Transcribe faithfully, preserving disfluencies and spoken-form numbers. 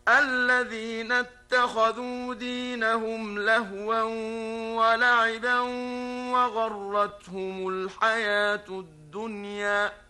الذين اتخذوا دينهم لهوا ولعبا وغرتهم الحياة الدنيا